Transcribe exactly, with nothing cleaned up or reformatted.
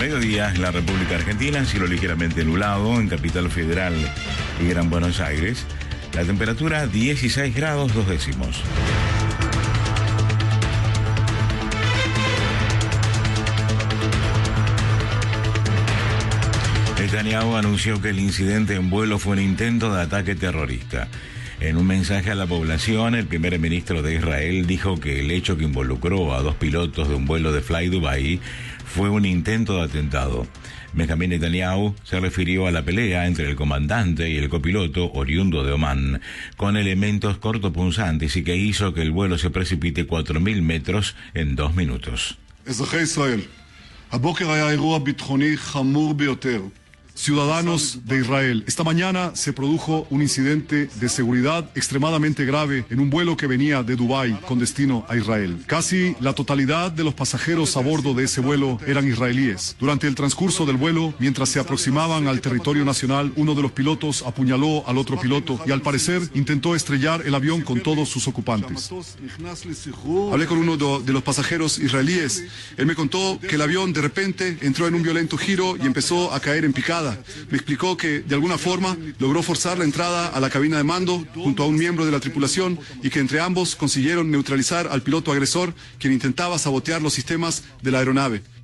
mediodía en la República Argentina, cielo ligeramente nublado en Capital Federal y Gran Buenos Aires. La temperatura dieciséis grados dos décimos. Netanyahu anunció que el incidente en vuelo fue un intento de ataque terrorista. En un mensaje a la población, el primer ministro de Israel dijo que el hecho que involucró a dos pilotos de un vuelo de Fly Dubai fue un intento de atentado. Benjamín Netanyahu se refirió a la pelea entre el comandante y el copiloto, oriundo de Omán, con elementos cortopunzantes y que hizo que el vuelo se precipite cuatro mil metros en dos minutos. Ciudadanos de Israel, esta mañana se produjo un incidente de seguridad extremadamente grave en un vuelo que venía de Dubái con destino a Israel. Casi la totalidad de los pasajeros a bordo de ese vuelo eran israelíes. Durante el transcurso del vuelo, mientras se aproximaban al territorio nacional, uno de los pilotos apuñaló al otro piloto y al parecer intentó estrellar el avión con todos sus ocupantes. Hablé con uno de los pasajeros israelíes. Él me contó que el avión de repente entró en un violento giro y empezó a caer en picada. Me explicó que de alguna forma logró forzar la entrada a la cabina de mando junto a un miembro de la tripulación y que entre ambos consiguieron neutralizar al piloto agresor, quien intentaba sabotear los sistemas de la aeronave.